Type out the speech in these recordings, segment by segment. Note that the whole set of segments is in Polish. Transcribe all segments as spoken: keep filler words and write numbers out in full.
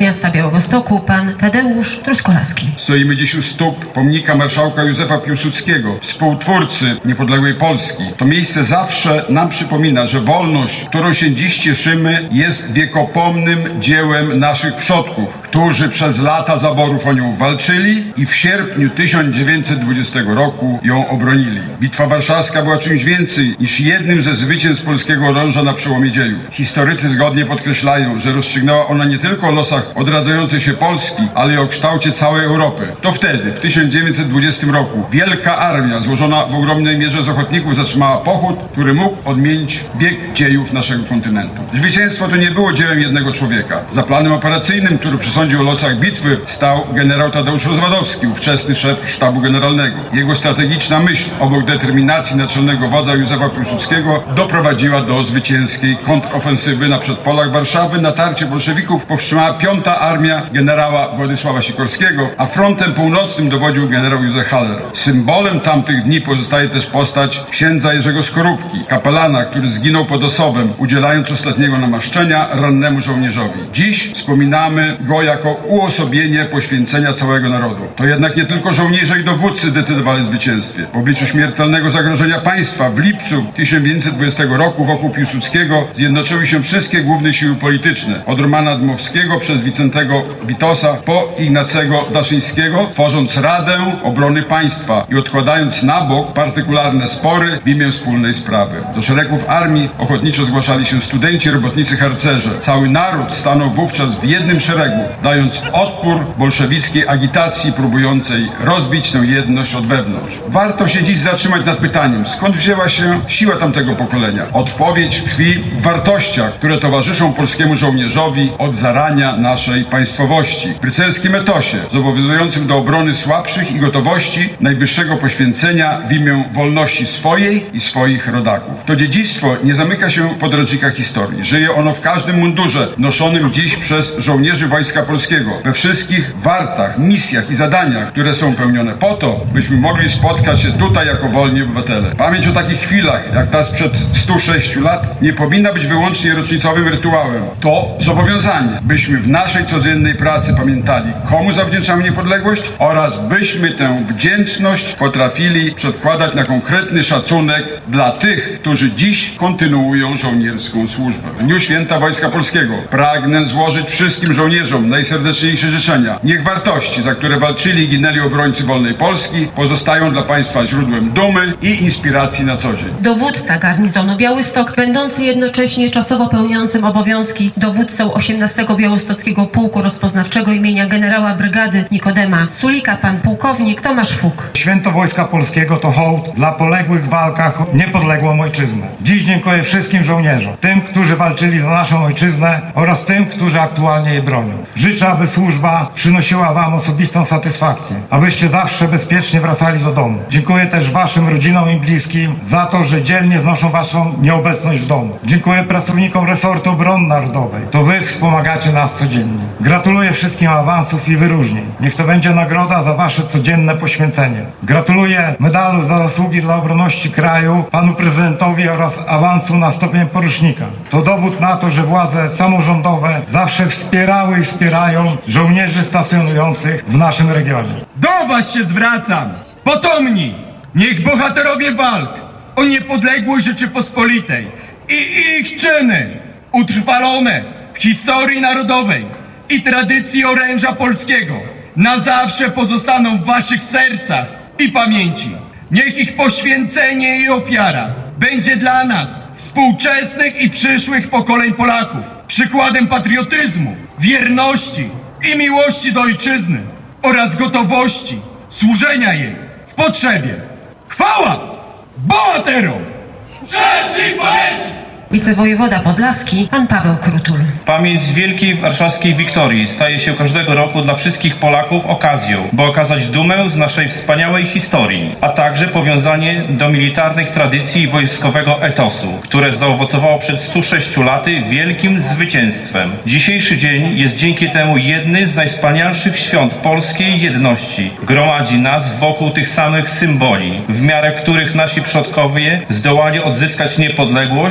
miasta Białegostoku, pan Tadeusz Truskolaski. Stoimy dziś u stóp pomnika marszałka Józefa Piłsudskiego, współtwórcy niepodległej Polski. To miejsce zawsze nam przypomina, że wolność, którą się dziś cieszymy, jest wiekopomnym dziełem naszych przodków, którzy przez lata zaborów o nią walczyli i w sierpniu tysiąc dziewięćset dwudziestego roku ją obronili. Bitwa Warszawska była czymś więcej niż jednym ze zwycięstw polskiego oręża na przełomie dziejów. Historycy zgodnie podkreślają, że rozstrzygnęła ona nie tylko o losach odradzającej się Polski, ale i o kształcie całej Europy. To wtedy, w tysiąc dziewięćset dwudziestym roku, wielka armia złożona w ogromnej mierze z ochotników zatrzymała pochód, który mógł odmienić bieg dziejów naszego kontynentu. Zwycięstwo to nie było dziełem jednego człowieka. Za planem operacyjnym, który przesądził o losach bitwy, stał generał Tadeusz Rozwadowski, ówczesny szef sztabu generalnego. Jego strategiczna myśl, obok determinacji naczelnego wodza Józefa Piłsudskiego, doprowadziła do zwycięskiej kontrofensywy na przedpolach Warszawy. Natarcie bolszewików powstrzymała piąta armia generała Władysława Sikorskiego, a frontem północnym dowodził generał Józef Haller. Symbolem tamtych dni pozostaje też postać księdza Jerzego Skorupki, kapelana, który zginął pod Osobem, udzielając ostatniego namaszczenia rannemu żołnierzowi. Dziś wspominamy go jako uosobienie poświęcenia całego narodu. To jednak nie tylko żołnierze i dowódcy decydowali o zwycięstwie. W obliczu śmiertelnego zagrożenia państwa w lipcu tysiąc dziewięćset dwudziestego roku wokół Piłsudskiego zjednoczyły się wszystkie główne siły polityczne. Od Romana Dmowskiego przez Wicentego Witosa po Ignacego Daszyńskiego, tworząc Radę Obrony Państwa i odkładając na bok partykularne spory w imię wspólnej sprawy. Do szeregów armii ochotniczo zgłaszali się studenci, robotnicy, harcerze. Cały naród stanął wówczas w jednym szeregu, dając odpór bolszewickiej agitacji próbującej rozbić tę jedność od wewnątrz. Warto się dziś zatrzymać nad pytaniem, skąd wzięła się siła tamtego pokolenia. Odpowiedź tkwi w wartościach, które towarzyszą polskiemu żołnierzowi od zarania naszej państwowości. W rycerskim etosie, zobowiązującym do obrony słabszych i gotowości najwyższego poświęcenia w imię wolności swojej i swoich rodaków. To dziedzictwo nie zamyka się w podręcznikach historii. Żyje ono w każdym mundurze noszonym dziś przez żołnierzy Wojska Polskiego, we wszystkich wartach, misjach i zadaniach, które są pełnione po to, byśmy mogli spotkać się tutaj jako wolni obywatele. Pamięć o takich chwilach, jak ta sprzed stu sześciu lat, nie powinna być wyłącznie rocznicowym rytuałem. To zobowiązanie, byśmy w naszej codziennej pracy pamiętali, komu zawdzięczamy niepodległość oraz byśmy tę wdzięczność potrafili przedkładać na konkretny szacunek dla tych, którzy dziś kontynuują żołnierską służbę. W Dniu Święta Wojska Polskiego pragnę złożyć wszystkim żołnierzom najserdeczniejsze życzenia. Niech wartości, za które walczyli i ginęli obrońcy wolnej Polski, pozostają dla państwa źródłem dumy i inspiracji na co dzień. Dowódca garnizonu Białystok, będący jednocześnie czasowo pełniącym obowiązki dowódcą osiemnastego Białostockiego Pułku Rozpoznawczego imienia generała brygady Nikodema Sulika, pan pułkownik Tomasz Fuk. Święto Wojska Polskiego to hołd dla poległych w walkach o niepodległą ojczyznę. Dziś dziękuję wszystkim żołnierzom, tym, którzy walczyli za naszą ojczyznę oraz tym, którzy aktualnie jej bronią. Życzę, aby służba przynosiła wam osobistą satysfakcję, abyście zawsze bezpiecznie wracali do domu. Dziękuję też waszym rodzinom i bliskim za to, że dzielnie znoszą waszą nieobecność w domu. Dziękuję pracownikom resortu obrony narodowej. To wy wspomagacie nas codziennie. Gratuluję wszystkim awansów i wyróżnień. Niech to będzie nagroda za wasze codzienne poświęcenie. Gratuluję medalu za zasługi dla obronności kraju panu prezydentowi oraz awansu na stopień porucznika. To dowód na to, że władze samorządowe zawsze wspierały i wspierają żołnierzy stacjonujących w naszym regionie. Do was się zwracam! Potomni! Niech bohaterowie walk o niepodległość Rzeczypospolitej i ich czyny utrwalone w historii narodowej i tradycji oręża polskiego na zawsze pozostaną w waszych sercach i pamięci. Niech ich poświęcenie i ofiara będzie dla nas, współczesnych i przyszłych pokoleń Polaków, przykładem patriotyzmu, wierności i miłości do ojczyzny oraz gotowości służenia jej w potrzebie. Chwała bohaterom! Cześć ich pamięci! Wicewojewoda podlaski, pan Paweł Krutul. Pamięć z Wielkiej Warszawskiej Wiktorii staje się każdego roku dla wszystkich Polaków okazją, by okazać dumę z naszej wspaniałej historii, a także powiązanie do militarnych tradycji i wojskowego etosu, które zaowocowało przed stu sześciu laty wielkim zwycięstwem. Dzisiejszy dzień jest dzięki temu jednym z najwspanialszych świąt polskiej jedności. Gromadzi nas wokół tych samych symboli, w miarę których nasi przodkowie zdołali odzyskać niepodległość, później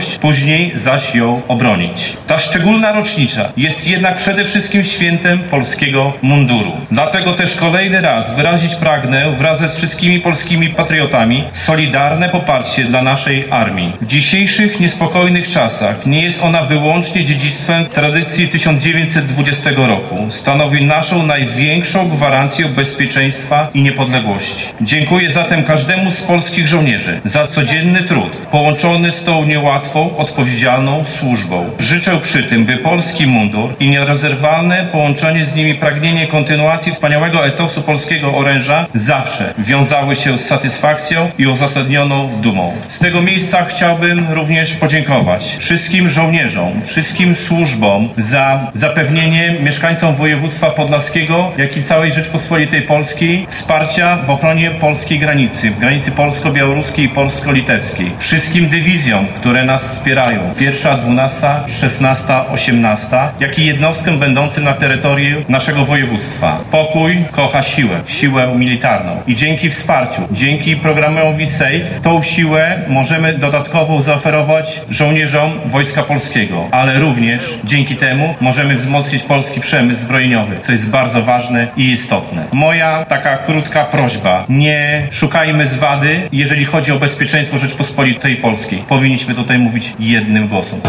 później zaś ją obronić. Ta szczególna rocznica jest jednak przede wszystkim świętem polskiego munduru. Dlatego też kolejny raz wyrazić pragnę wraz ze wszystkimi polskimi patriotami solidarne poparcie dla naszej armii. W dzisiejszych niespokojnych czasach nie jest ona wyłącznie dziedzictwem tradycji tysiąc dziewięćset dwudziestego roku. Stanowi naszą największą gwarancję bezpieczeństwa i niepodległości. Dziękuję zatem każdemu z polskich żołnierzy za codzienny trud, połączony z tą niełatwą, odpowiedzialną służbą. Życzę przy tym, by polski mundur i nierozerwalne połączenie z nimi pragnienie kontynuacji wspaniałego etosu polskiego oręża zawsze wiązały się z satysfakcją i uzasadnioną dumą. Z tego miejsca chciałbym również podziękować wszystkim żołnierzom, wszystkim służbom za zapewnienie mieszkańcom województwa podlaskiego, jak i całej Rzeczpospolitej Polskiej wsparcia w ochronie polskiej granicy, granicy polsko-białoruskiej i polsko-litewskiej. Wszystkim dywizjom, które nas wspierają, pierwsza, dwunasta, szesnasta, osiemnasta, jak i jednostkom będącym na terytorium naszego województwa. Pokój kocha siłę, siłę militarną. I dzięki wsparciu, dzięki programowi SAFE, tą siłę możemy dodatkowo zaoferować żołnierzom Wojska Polskiego, ale również dzięki temu możemy wzmocnić polski przemysł zbrojeniowy, co jest bardzo ważne i istotne. Moja taka krótka prośba: nie szukajmy zwady, jeżeli chodzi o bezpieczeństwo Rzeczpospolitej Polskiej. Powinniśmy tutaj mówić jednym głosem.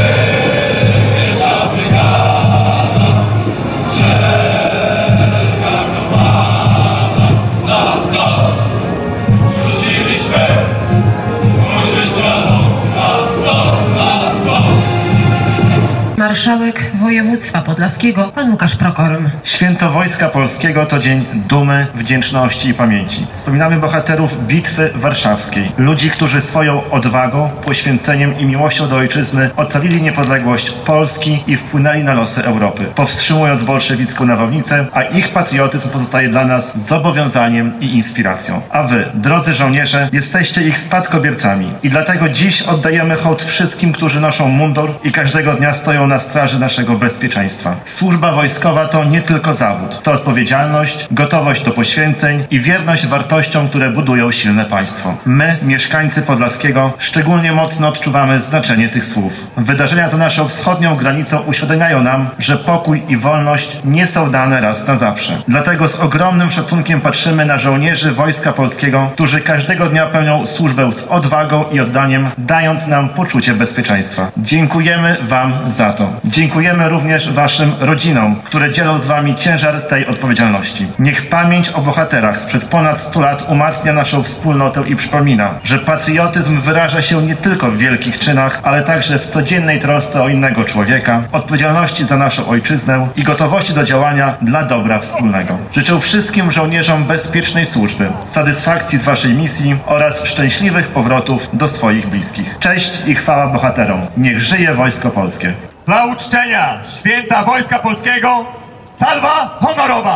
Marszałek województwa podlaskiego, pan Łukasz Prokorym. Święto Wojska Polskiego to dzień dumy, wdzięczności i pamięci. Wspominamy bohaterów Bitwy Warszawskiej. Ludzi, którzy swoją odwagą, poświęceniem i miłością do ojczyzny ocalili niepodległość Polski i wpłynęli na losy Europy, powstrzymując bolszewicką nawałnicę, a ich patriotyzm pozostaje dla nas zobowiązaniem i inspiracją. A wy, drodzy żołnierze, jesteście ich spadkobiercami. I dlatego dziś oddajemy hołd wszystkim, którzy noszą mundur i każdego dnia stoją na straży naszego bezpieczeństwa. Służba wojskowa to nie tylko zawód. To odpowiedzialność, gotowość do poświęceń i wierność wartościom, które budują silne państwo. My, mieszkańcy Podlaskiego, szczególnie mocno odczuwamy znaczenie tych słów. Wydarzenia za naszą wschodnią granicą uświadamiają nam, że pokój i wolność nie są dane raz na zawsze. Dlatego z ogromnym szacunkiem patrzymy na żołnierzy Wojska Polskiego, którzy każdego dnia pełnią służbę z odwagą i oddaniem, dając nam poczucie bezpieczeństwa. Dziękujemy wam za to. Dziękujemy również waszym rodzinom, które dzielą z wami ciężar tej odpowiedzialności. Niech pamięć o bohaterach sprzed ponad stu lat umacnia naszą wspólnotę i przypomina, że patriotyzm wyraża się nie tylko w wielkich czynach, ale także w codziennej trosce o innego człowieka, odpowiedzialności za naszą ojczyznę i gotowości do działania dla dobra wspólnego. Życzę wszystkim żołnierzom bezpiecznej służby, satysfakcji z waszej misji oraz szczęśliwych powrotów do swoich bliskich. Cześć i chwała bohaterom. Niech żyje Wojsko Polskie. Dla uczczenia Święta Wojska Polskiego salwa honorowa!